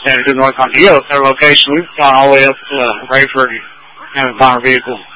headed to North Huntsville. Their location, we've gone all the way up to Rayford and a bomber vehicle.